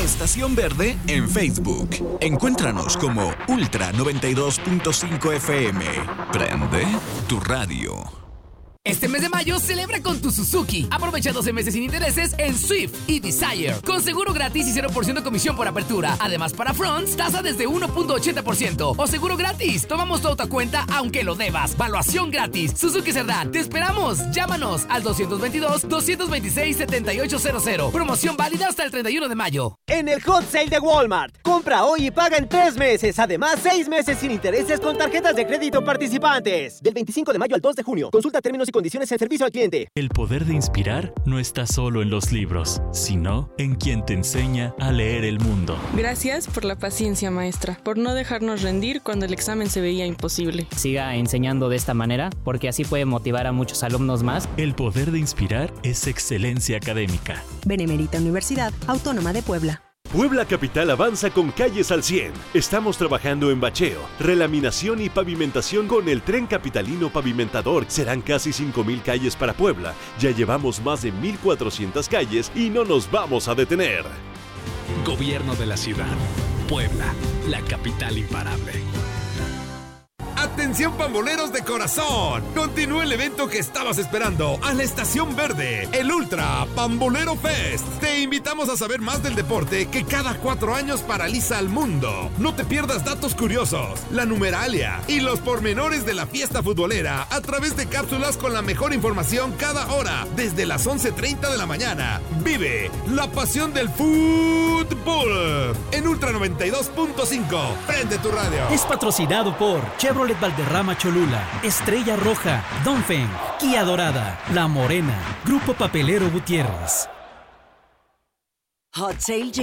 Estación Verde en Facebook. Encuéntranos como Ultra 92.5 FM. Prende tu radio. Este mes de mayo celebra con tu Suzuki. Aprovecha 12 meses sin intereses en Swift y Desire. Con seguro gratis y 0% de comisión por apertura. Además, para Fronts, tasa desde 1.80%. O seguro gratis. Tomamos tu auto a cuenta aunque lo debas. Valuación gratis. Suzuki Cerdán. Te esperamos. Llámanos al 222-226-7800. Promoción válida hasta el 31 de mayo. En el Hot Sale de Walmart. Compra hoy y paga en 3 meses. Además, 6 meses sin intereses con tarjetas de crédito participantes. Del 25 de mayo al 2 de junio. Consulta términos y condiciones en servicio al cliente. El poder de inspirar no está solo en los libros, sino en quien te enseña a leer el mundo. Gracias por la paciencia, maestra, por no dejarnos rendir cuando el examen se veía imposible. Siga enseñando de esta manera, porque así puede motivar a muchos alumnos más. El poder de inspirar es excelencia académica. Benemérita Universidad Autónoma de Puebla. Puebla Capital avanza con calles al 100. Estamos trabajando en bacheo, relaminación y pavimentación con el Tren Capitalino Pavimentador. Serán casi 5,000 calles para Puebla. Ya llevamos más de 1,400 calles y no nos vamos a detener. Gobierno de la ciudad. Puebla, la capital imparable. ¡Atención pamboleros de corazón! Continúa el evento que estabas esperando a la Estación Verde, el Ultra Pambolero Fest. Te invitamos a saber más del deporte que cada 4 años paraliza al mundo. No te pierdas datos curiosos, la numeralia y los pormenores de la fiesta futbolera a través de cápsulas con la mejor información cada hora, desde las 11:30 de la mañana. Vive la pasión del fútbol en Ultra 92.5. Prende tu radio. Es patrocinado por Chevrolet Valderrama Cholula, Estrella Roja, Dongfeng, Kia Dorada, La Morena, Grupo Papelero Gutiérrez. Hot Sale